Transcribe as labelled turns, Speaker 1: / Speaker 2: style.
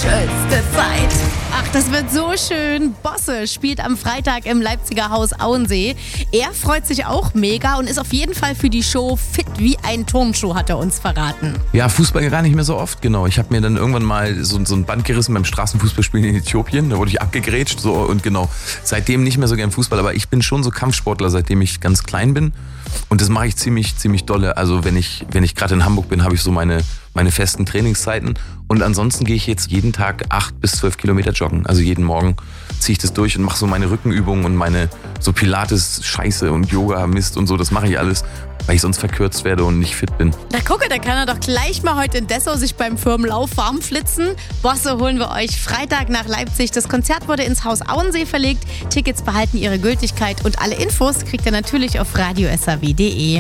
Speaker 1: schönste Zeit. Ach, das wird so schön. Bosse spielt am Freitag im Leipziger Haus Auensee. Er freut sich auch mega und ist auf jeden Fall für die Show fit wie ein Turnschuh, hat er uns verraten.
Speaker 2: Ja, Fußball gar nicht mehr so oft, genau. Ich habe mir dann irgendwann mal so ein Band gerissen beim Straßenfußballspielen in Äthiopien. Da wurde ich abgegrätscht so, und genau, seitdem nicht mehr so gern Fußball. Aber ich bin schon so Kampfsportler, seitdem ich ganz klein bin. Und das mache ich ziemlich dolle. Also wenn ich gerade in Hamburg bin, habe ich so meine festen Trainingszeiten. Und ansonsten gehe ich jetzt jeden Tag 8 bis 12 Kilometer joggen. Also jeden Morgen ziehe ich das durch und mache so meine Rückenübungen und meine so Pilates-Scheiße und Yoga-Mist und so. Das mache ich alles, weil ich sonst verkürzt werde und nicht fit bin.
Speaker 1: Na gucke, da kann er doch gleich mal heute in Dessau sich beim Firmenlauf warm flitzen. Bosse holen wir euch Freitag nach Leipzig. Das Konzert wurde ins Haus Auensee verlegt. Tickets behalten ihre Gültigkeit und alle Infos kriegt ihr natürlich auf radiosaw.de.